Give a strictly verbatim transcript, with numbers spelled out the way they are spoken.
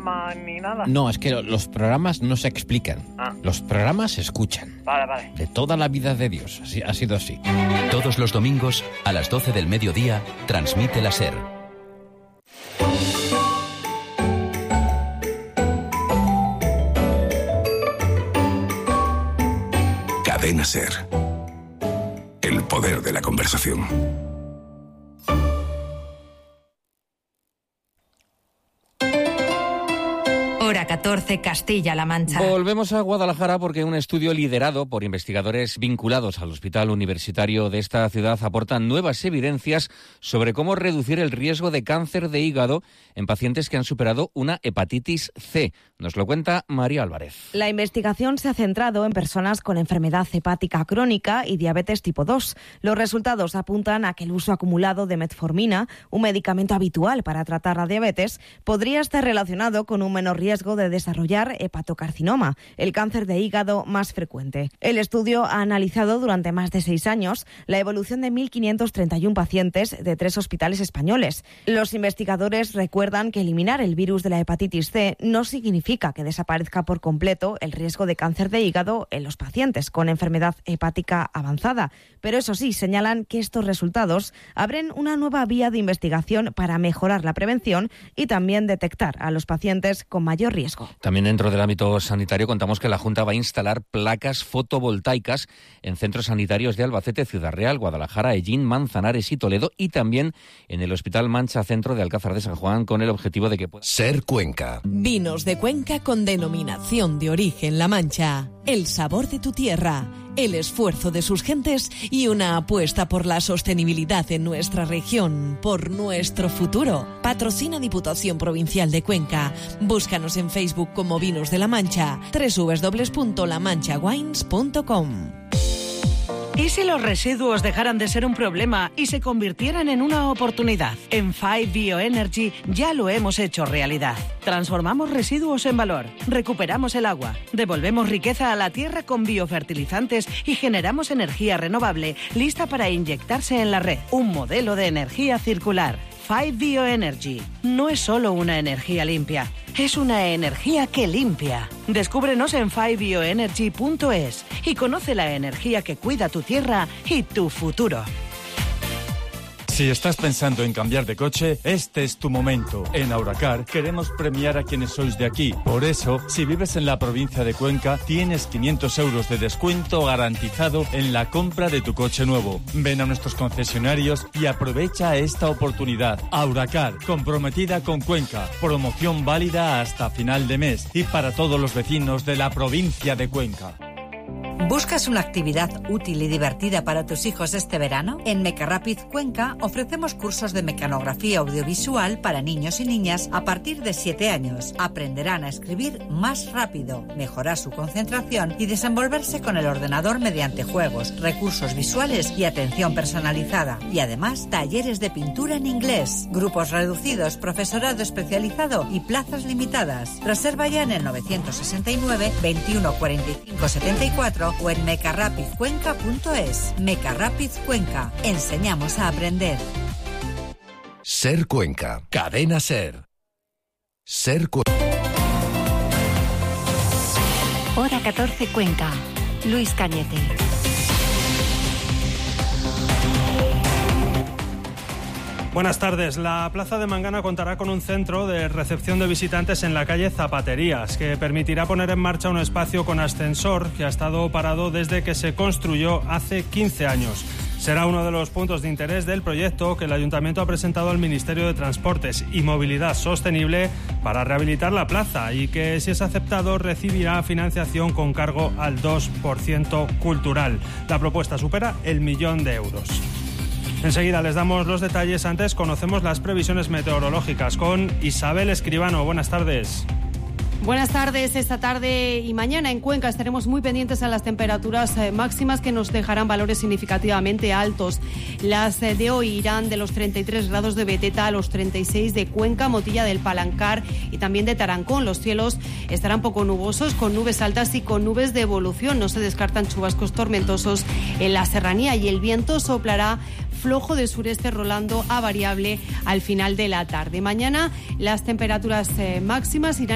programa ni nada? No, es que los programas no se explican. Ah. Los programas se escuchan. Vale, vale. De toda la vida de Dios. Así, ha sido así. Todos los domingos, a las doce del mediodía, transmite la SER. Cadena SER. El poder de la conversación. Hora catorce, Castilla-La Mancha. Volvemos a Guadalajara porque un estudio liderado por investigadores vinculados al Hospital Universitario de esta ciudad aporta nuevas evidencias sobre cómo reducir el riesgo de cáncer de hígado en pacientes que han superado una hepatitis C. Nos lo cuenta María Álvarez. La investigación se ha centrado en personas con enfermedad hepática crónica y diabetes tipo dos. Los resultados apuntan a que el uso acumulado de metformina, un medicamento habitual para tratar la diabetes, podría estar relacionado con un menor riesgo de desarrollar hepatocarcinoma, el cáncer de hígado más frecuente. El estudio ha analizado durante más de seis años la evolución de mil quinientos treinta y uno pacientes de tres hospitales españoles. Los investigadores recuerdan que eliminar el virus de la hepatitis C no significa que desaparezca por completo el riesgo de cáncer de hígado en los pacientes con enfermedad hepática avanzada, pero eso sí, señalan que estos resultados abren una nueva vía de investigación para mejorar la prevención y también detectar a los pacientes con mayor riesgo. También dentro del ámbito sanitario contamos que la Junta va a instalar placas fotovoltaicas en centros sanitarios de Albacete, Ciudad Real, Guadalajara, Hellín, Manzanares y Toledo, y también en el Hospital Mancha Centro de Alcázar de San Juan, con el objetivo de que pueda... SER Cuenca. Vinos de Cuenca con denominación de origen La Mancha. El sabor de tu tierra, el esfuerzo de sus gentes y una apuesta por la sostenibilidad en nuestra región, por nuestro futuro. Patrocina Diputación Provincial de Cuenca. Búscanos en Facebook como Vinos de La Mancha, doble u doble u doble u punto la mancha wines punto com. ¿Y si los residuos dejaran de ser un problema y se convirtieran en una oportunidad? En Five Bioenergy ya lo hemos hecho realidad. Transformamos residuos en valor, recuperamos el agua, devolvemos riqueza a la tierra con biofertilizantes y generamos energía renovable lista para inyectarse en la red. Un modelo de energía circular. Five Bioenergy no es solo una energía limpia, es una energía que limpia. Descúbrenos en five bioenergy punto es y conoce la energía que cuida tu tierra y tu futuro. Si estás pensando en cambiar de coche, este es tu momento. En Auracar queremos premiar a quienes sois de aquí. Por eso, si vives en la provincia de Cuenca, tienes quinientos euros de descuento garantizado en la compra de tu coche nuevo. Ven a nuestros concesionarios y aprovecha esta oportunidad. Auracar, comprometida con Cuenca. Promoción válida hasta final de mes y para todos los vecinos de la provincia de Cuenca. ¿Buscas una actividad útil y divertida para tus hijos este verano? En Mecarapid Cuenca ofrecemos cursos de mecanografía audiovisual para niños y niñas a partir de siete años. Aprenderán a escribir más rápido, mejorar su concentración y desenvolverse con el ordenador mediante juegos, recursos visuales y atención personalizada. Y además, talleres de pintura en inglés, grupos reducidos, profesorado especializado y plazas limitadas. Reserva ya en el novecientos sesenta y nueve, veintiuno cuarenta y cinco setenta y cuatro o en mecarapid cuenca punto es. Mecarapid Cuenca. Enseñamos a aprender. SER Cuenca. Cadena SER. SER Cuenca. Hora catorce, Cuenca. Luis Cañete. Buenas tardes. La Plaza de Mangana contará con un centro de recepción de visitantes en la calle Zapaterías, que permitirá poner en marcha un espacio con ascensor que ha estado parado desde que se construyó hace quince años. Será uno de los puntos de interés del proyecto que el Ayuntamiento ha presentado al Ministerio de Transportes y Movilidad Sostenible para rehabilitar la plaza y que, si es aceptado, recibirá financiación con cargo al dos por ciento cultural. La propuesta supera el millón de euros. Enseguida les damos los detalles. Antes conocemos las previsiones meteorológicas con Isabel Escribano. Buenas tardes. Buenas tardes. Esta tarde y mañana en Cuenca estaremos muy pendientes a las temperaturas eh, máximas que nos dejarán valores significativamente altos. Las eh, de hoy irán de los treinta y tres grados de Beteta a los treinta y seis de Cuenca, Motilla del Palancar y también de Tarancón. Los cielos estarán poco nubosos, con nubes altas y con nubes de evolución. No se descartan chubascos tormentosos en la serranía y el viento soplará flojo de sureste rolando a variable al final de la tarde. Mañana las temperaturas eh, máximas irán